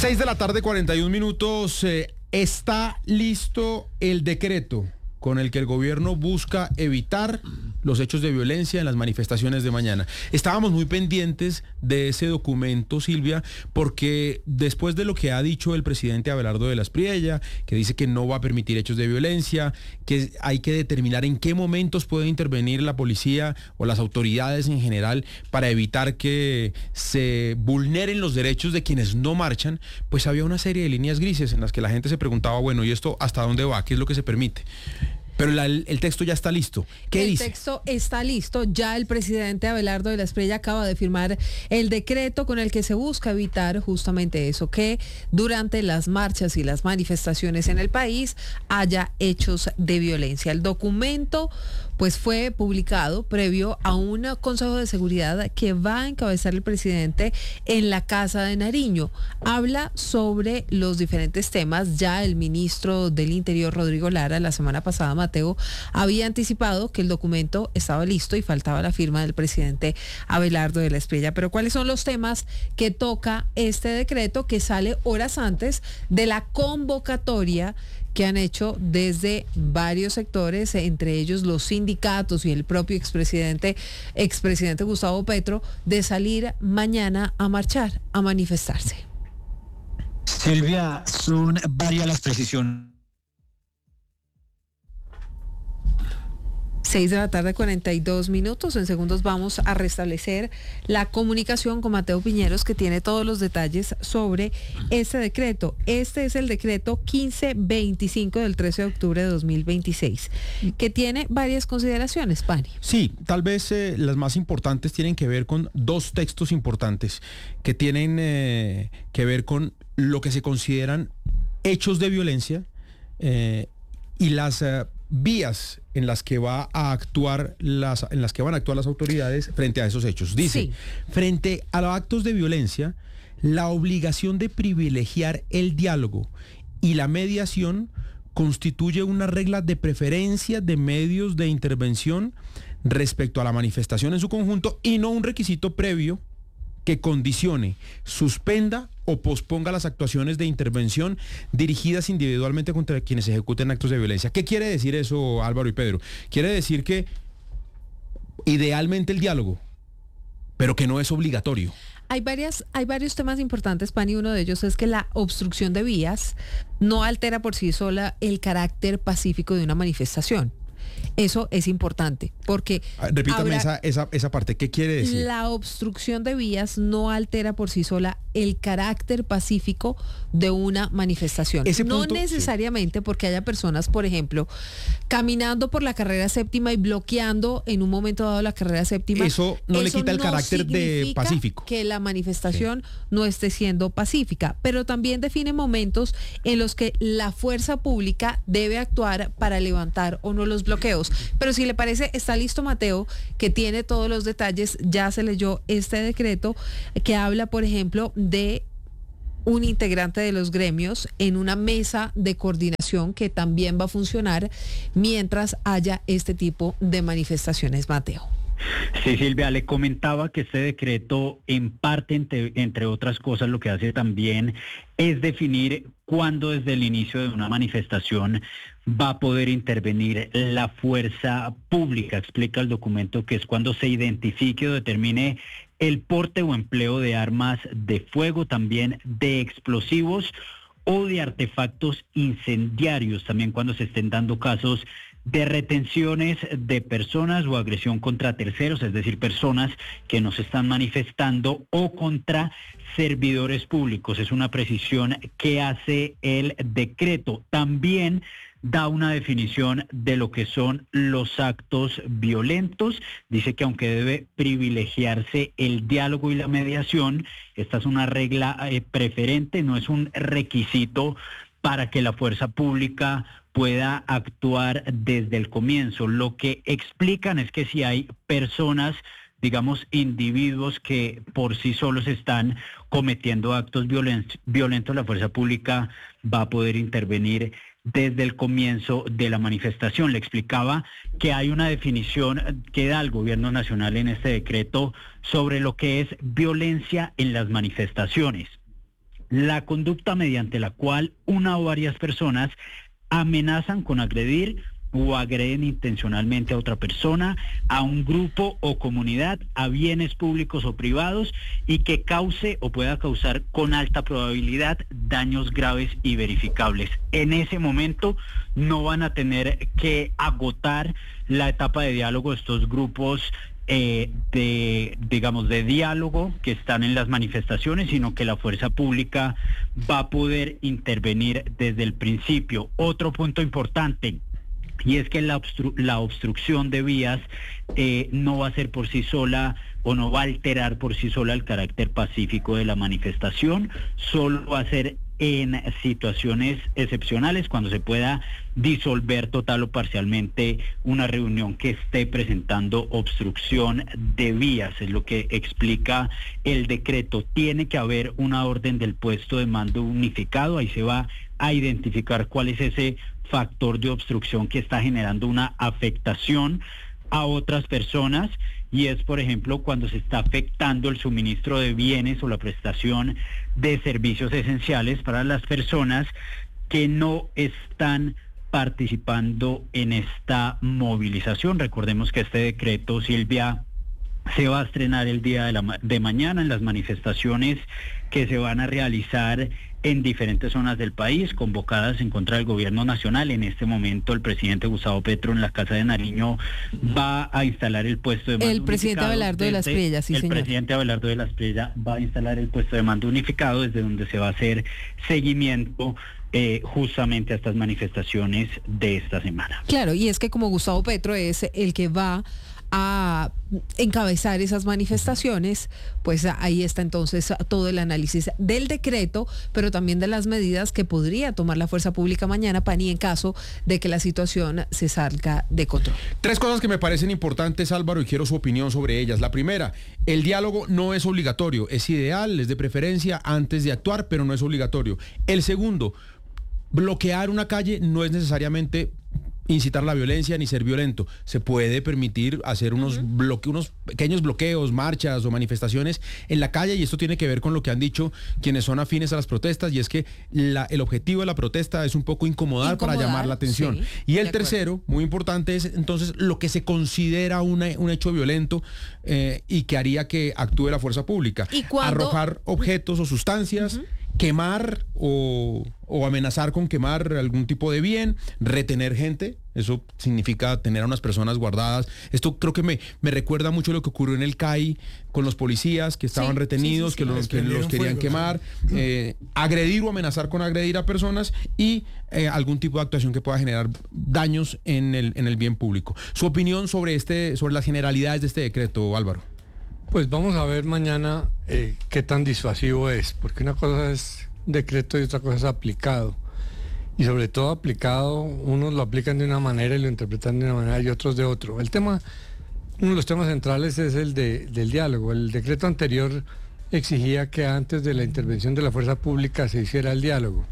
6:41 p.m. Está listo el decreto con el que el gobierno busca evitar los hechos de violencia en las manifestaciones de mañana. Estábamos muy pendientes de ese documento, Silvia, porque después de lo que ha dicho el presidente Abelardo de la Espriella, que dice que no va a permitir hechos de violencia, que hay que determinar en qué momentos puede intervenir la policía o las autoridades en general para evitar que se vulneren los derechos de quienes no marchan, pues había una serie de líneas grises en las que la gente se preguntaba, bueno, ¿y esto hasta dónde va? ¿Qué es lo que se permite? Pero el texto ya está listo. ¿Qué dice? El texto está listo. Ya el presidente Abelardo de la Espriella acaba de firmar el decreto con el que se busca evitar justamente eso, que durante las marchas y las manifestaciones en el país haya hechos de violencia. El documento pues fue publicado previo a un Consejo de Seguridad que va a encabezar el presidente en la Casa de Nariño. Habla sobre los diferentes temas. Ya el ministro del Interior, Rodrigo Lara, la semana pasada, Mateo, había anticipado que el documento estaba listo y faltaba la firma del presidente Abelardo de la Espriella. Pero ¿cuáles son los temas que toca este decreto que sale horas antes de la convocatoria que han hecho desde varios sectores, entre ellos los sindicatos y el propio expresidente Gustavo Petro, de salir mañana a marchar, a manifestarse? Silvia, son varias las precisiones. 6:42 p.m. En segundos vamos a restablecer la comunicación con Mateo Piñeros, que tiene todos los detalles sobre este decreto. Este es el decreto 1525 del 13 de octubre de 2026, que tiene varias consideraciones, Pani. Sí, tal vez las más importantes tienen que ver con dos textos importantes que tienen que ver con lo que se consideran hechos de violencia y las vías en las que van a actuar las autoridades frente a esos hechos. Dice, sí, frente a los actos de violencia, la obligación de privilegiar el diálogo y la mediación constituye una regla de preferencia de medios de intervención respecto a la manifestación en su conjunto y no un requisito previo que condicione, suspenda o posponga las actuaciones de intervención dirigidas individualmente contra quienes ejecuten actos de violencia. ¿Qué quiere decir eso, Álvaro y Pedro? Quiere decir que idealmente el diálogo, pero que no es obligatorio. Hay varios temas importantes, Pani. Uno de ellos es que la obstrucción de vías no altera por sí sola el carácter pacífico de una manifestación. Eso es importante, porque... Repítame esa parte, ¿qué quiere decir? La obstrucción de vías no altera por sí sola el carácter pacífico de una manifestación. No necesariamente porque haya personas, por ejemplo, caminando por la carrera séptima y bloqueando en un momento dado la carrera séptima. Eso no le quita el carácter de pacífico. Que la manifestación no esté siendo pacífica, pero también define momentos en los que la fuerza pública debe actuar para levantar o no los bloqueos. Pero si le parece, está listo Mateo, que tiene todos los detalles. Ya se leyó este decreto que habla, por ejemplo, de un integrante de los gremios en una mesa de coordinación que también va a funcionar mientras haya este tipo de manifestaciones, Mateo. Sí, Silvia, le comentaba que este decreto, en parte, entre otras cosas, lo que hace también es definir cuándo desde el inicio de una manifestación va a poder intervenir la fuerza pública. Explica el documento que es cuando se identifique o determine el porte o empleo de armas de fuego, también de explosivos o de artefactos incendiarios, también cuando se estén dando casos de retenciones de personas o agresión contra terceros, es decir, personas que no se están manifestando, o contra servidores públicos. Es una precisión que hace el decreto. También da una definición de lo que son los actos violentos. Dice que aunque debe privilegiarse el diálogo y la mediación, esta es una regla preferente, no es un requisito para que la fuerza pública pueda actuar desde el comienzo. Lo que explican es que si hay personas, digamos, individuos que por sí solos están cometiendo actos violentos, la fuerza pública va a poder intervenir desde el comienzo de la manifestación. Le explicaba que hay una definición que da el gobierno nacional en este decreto sobre lo que es violencia en las manifestaciones. la conducta mediante la cual una o varias personas amenazan con agredir o agreden intencionalmente a otra persona, a un grupo o comunidad, a bienes públicos o privados, y que cause o pueda causar con alta probabilidad daños graves y verificables. En ese momento no van a tener que agotar la etapa de diálogo de estos grupos de diálogo que están en las manifestaciones, sino que la fuerza pública va a poder intervenir desde el principio. Otro punto importante, y es que la obstrucción de vías no va a ser por sí sola o no va a alterar por sí sola el carácter pacífico de la manifestación, solo va a ser en situaciones excepcionales, cuando se pueda disolver total o parcialmente una reunión que esté presentando obstrucción de vías. Es lo que explica el decreto. Tiene que haber una orden del puesto de mando unificado, ahí se va a identificar cuál es ese factor de obstrucción que está generando una afectación a otras personas, y es, por ejemplo, cuando se está afectando el suministro de bienes o la prestación de servicios esenciales para las personas que no están participando en esta movilización. Recordemos que este decreto, Silvia, se va a estrenar el día de mañana en las manifestaciones que se van a realizar en diferentes zonas del país, convocadas en contra del gobierno nacional. En este momento el presidente Gustavo Petro en la Casa de Nariño va a instalar el puesto de mando unificado. El presidente Abelardo de la Espriella, sí, señor. El presidente Abelardo de la Espriella va a instalar el puesto de mando unificado, desde donde se va a hacer seguimiento justamente a estas manifestaciones de esta semana. Claro, y es que como Gustavo Petro es el que va a encabezar esas manifestaciones, pues ahí está entonces todo el análisis del decreto, pero también de las medidas que podría tomar la fuerza pública mañana, Pani, en caso de que la situación se salga de control. 3 cosas que me parecen importantes, Álvaro, y quiero su opinión sobre ellas. La primera, el diálogo no es obligatorio, es ideal, es de preferencia antes de actuar, pero no es obligatorio. El segundo, bloquear una calle no es necesariamente incitar la violencia ni ser violento. Se puede permitir hacer unos pequeños bloqueos, marchas o manifestaciones en la calle, y esto tiene que ver con lo que han dicho quienes son afines a las protestas, y es que el objetivo de la protesta es un poco incomodar para llamar la atención. Sí, y el tercero, muy importante, es entonces lo que se considera un hecho violento y que haría que actúe la fuerza pública. Arrojar objetos o sustancias, quemar o amenazar con quemar algún tipo de bien, retener gente, eso significa tener a unas personas guardadas. Esto creo que me recuerda mucho lo que ocurrió en el CAI con los policías que estaban retenidos, que los querían quemar, agredir o amenazar con agredir a personas, y algún tipo de actuación que pueda generar daños en el bien público. Su opinión sobre las generalidades de este decreto, Álvaro. Pues vamos a ver mañana qué tan disuasivo es, porque una cosa es decreto y otra cosa es aplicado. Y sobre todo aplicado, unos lo aplican de una manera y lo interpretan de una manera y otros de otro. Uno de los temas centrales es el del diálogo. El decreto anterior exigía que antes de la intervención de la fuerza pública se hiciera el diálogo.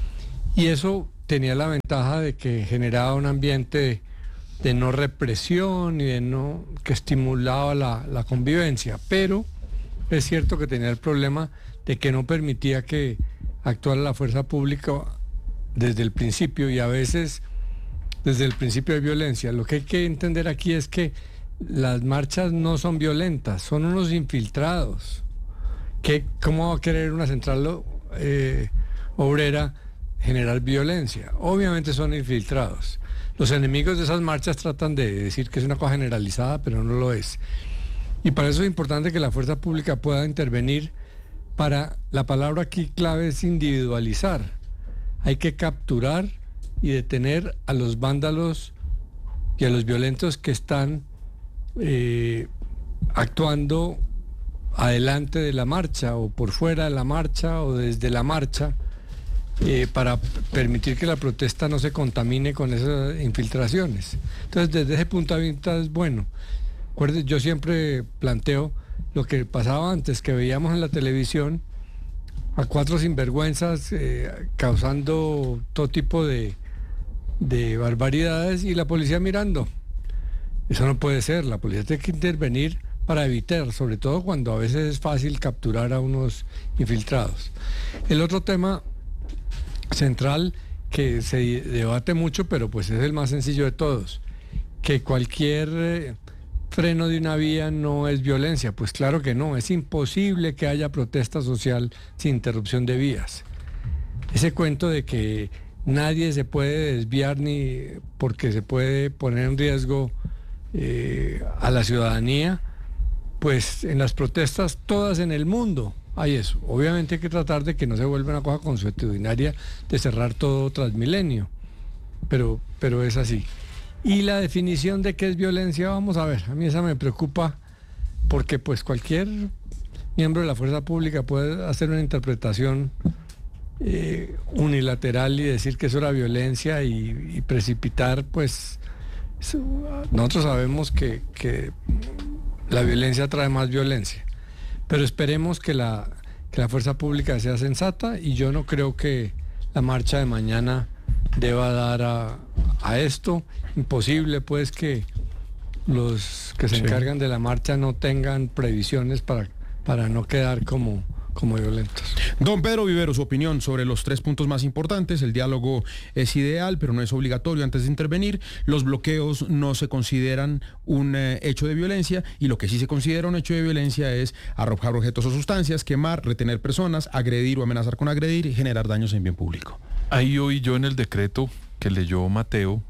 Y eso tenía la ventaja de que generaba un ambiente de no represión y que estimulaba la convivencia, pero es cierto que tenía el problema de que no permitía que actuara la fuerza pública desde el principio, y a veces desde el principio de violencia. Lo que hay que entender aquí es que las marchas no son violentas, son unos infiltrados. ¿Cómo va a querer una central obrera generar violencia? Obviamente son infiltrados. Los enemigos de esas marchas tratan de decir que es una cosa generalizada, pero no lo es. Y para eso es importante que la fuerza pública pueda intervenir. La palabra aquí clave es individualizar. Hay que capturar y detener a los vándalos y a los violentos que están actuando adelante de la marcha o por fuera de la marcha o desde la marcha, para permitir que la protesta no se contamine con esas infiltraciones. Entonces, desde ese punto de vista es bueno. Yo siempre planteo lo que pasaba antes, que veíamos en la televisión a 4 sinvergüenzas causando todo tipo de barbaridades y la policía mirando. Eso no puede ser. La policía tiene que intervenir para evitar, sobre todo cuando a veces es fácil capturar a unos infiltrados. El otro tema central que se debate mucho, pero pues es el más sencillo de todos, que cualquier freno de una vía no es violencia. Pues claro que no, es imposible que haya protesta social sin interrupción de vías. Ese cuento de que nadie se puede desviar ni porque se puede poner en riesgo a la ciudadanía, pues en las protestas todas en el mundo hay eso. Obviamente hay que tratar de que no se vuelva una cosa consuetudinaria de cerrar todo Transmilenio, pero es así. Y la definición de qué es violencia, vamos a ver, a mí esa me preocupa porque pues cualquier miembro de la fuerza pública puede hacer una interpretación unilateral y decir que eso era violencia y precipitar, pues nosotros sabemos que la violencia trae más violencia, pero esperemos que la fuerza pública sea sensata, y yo no creo que la marcha de mañana deba dar a esto. Imposible pues que los que se encargan de la marcha no tengan previsiones para no quedar como violentos. Don Pedro Vivero, su opinión sobre los 3 puntos más importantes. El diálogo es ideal, pero no es obligatorio antes de intervenir. Los bloqueos no se consideran un hecho de violencia, y lo que sí se considera un hecho de violencia es arrojar objetos o sustancias, quemar, retener personas, agredir o amenazar con agredir y generar daños en bien público. Ahí oí yo en el decreto que leyó Mateo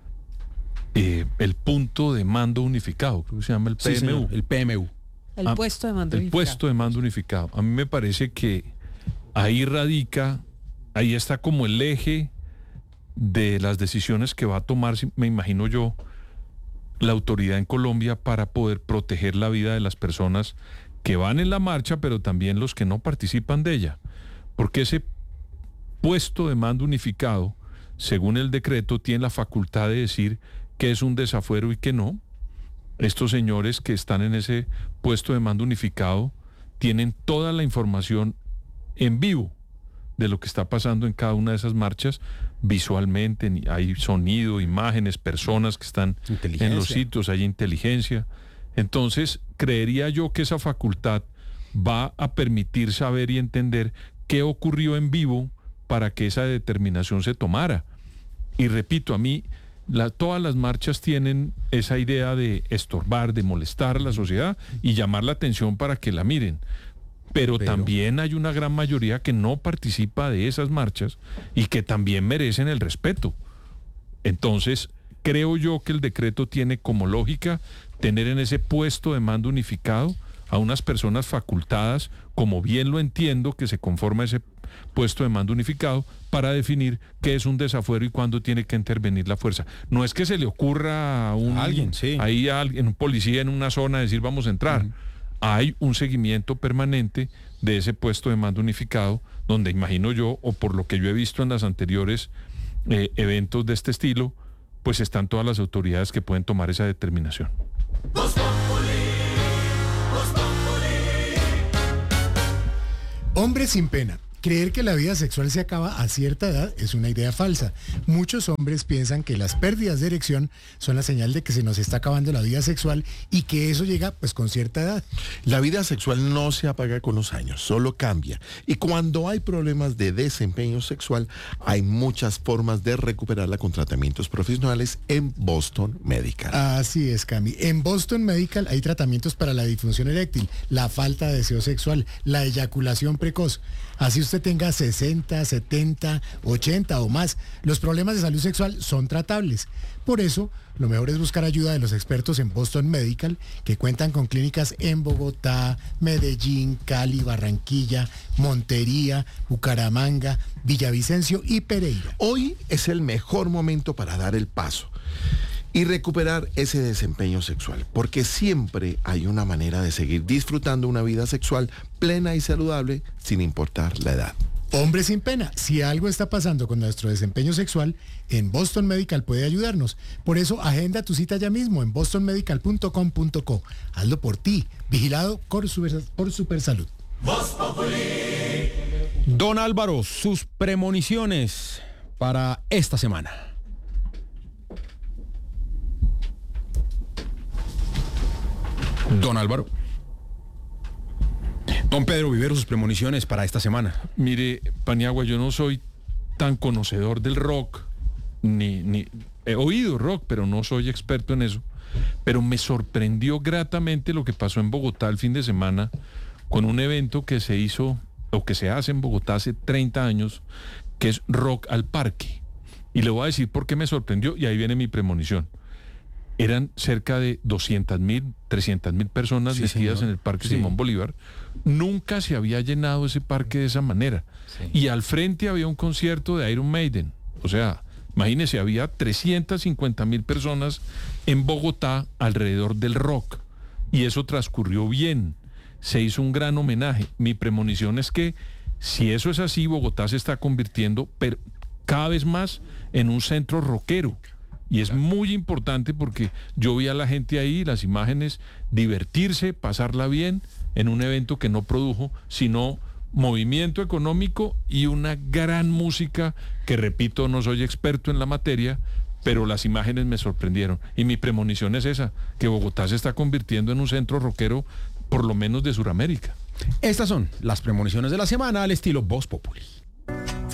el punto de mando unificado, creo que se llama el PMU. Sí, señor, el PMU. El puesto de mando unificado. El puesto de mando unificado. A mí me parece que ahí está como el eje de las decisiones que va a tomar, me imagino yo, la autoridad en Colombia para poder proteger la vida de las personas que van en la marcha, pero también los que no participan de ella. Porque ese puesto de mando unificado, según el decreto, tiene la facultad de decir qué es un desafuero y qué no. Estos señores que están en ese puesto de mando unificado tienen toda la información en vivo de lo que está pasando en cada una de esas marchas, visualmente, hay sonido, imágenes, personas que están en los sitios, hay inteligencia. Entonces, creería yo que esa facultad va a permitir saber y entender qué ocurrió en vivo para que esa determinación se tomara. Y repito, a mí todas las marchas tienen esa idea de estorbar, de molestar a la sociedad y llamar la atención para que la miren. Pero también hay una gran mayoría que no participa de esas marchas y que también merecen el respeto. Entonces, creo yo que el decreto tiene como lógica tener en ese puesto de mando unificado a unas personas facultadas, como bien lo entiendo que se conforma ese puesto de mando unificado, para definir qué es un desafuero y cuándo tiene que intervenir la fuerza. No es que se le ocurra a alguien, un policía en una zona decir vamos a entrar. Hay un seguimiento permanente de ese puesto de mando unificado, donde imagino yo, o por lo que yo he visto en las anteriores eventos de este estilo, pues están todas las autoridades que pueden tomar esa determinación. Hombre sin pena. Creer que la vida sexual se acaba a cierta edad es una idea falsa. Muchos hombres piensan que las pérdidas de erección son la señal de que se nos está acabando la vida sexual y que eso llega pues con cierta edad. La vida sexual no se apaga con los años, solo cambia. Y cuando hay problemas de desempeño sexual, hay muchas formas de recuperarla con tratamientos profesionales en Boston Medical. Así es, Cami. En Boston Medical hay tratamientos para la disfunción eréctil, la falta de deseo sexual, la eyaculación precoz. Así usted tenga 60, 70, 80 o más, los problemas de salud sexual son tratables. Por eso, lo mejor es buscar ayuda de los expertos en Boston Medical, que cuentan con clínicas en Bogotá, Medellín, Cali, Barranquilla, Montería, Bucaramanga, Villavicencio y Pereira. Hoy es el mejor momento para dar el paso y recuperar ese desempeño sexual, porque siempre hay una manera de seguir disfrutando una vida sexual plena y saludable sin importar la edad. Hombre sin pena, si algo está pasando con nuestro desempeño sexual, en Boston Medical puede ayudarnos. Por eso, agenda tu cita ya mismo en bostonmedical.com.co. Hazlo por ti, vigilado por Supersalud. Don Álvaro, sus premoniciones para esta semana. Don Álvaro. Don Pedro Vivero, sus premoniciones para esta semana. Mire, Paniagua, yo no soy tan conocedor del rock, ni he oído rock, pero no soy experto en eso. Pero me sorprendió gratamente lo que pasó en Bogotá el fin de semana con un evento que se hizo, o que se hace en Bogotá hace 30 años, que es Rock al Parque. Y le voy a decir por qué me sorprendió, y ahí viene mi premonición. Eran cerca de 200.000, 300.000 personas vestidas en el Parque Simón Bolívar. Nunca se había llenado ese parque de esa manera. Sí. Y al frente había un concierto de Iron Maiden. O sea, imagínense, había 350.000 personas en Bogotá alrededor del rock. Y eso transcurrió bien. Se hizo un gran homenaje. Mi premonición es que, si eso es así, Bogotá se está convirtiendo cada vez más en un centro rockero. Y es muy importante porque yo vi a la gente ahí, las imágenes, divertirse, pasarla bien en un evento que no produjo sino movimiento económico y una gran música que, repito, no soy experto en la materia, pero las imágenes me sorprendieron. Y mi premonición es esa, que Bogotá se está convirtiendo en un centro rockero, por lo menos de Sudamérica. Estas son las premoniciones de la semana al estilo Voz Populi.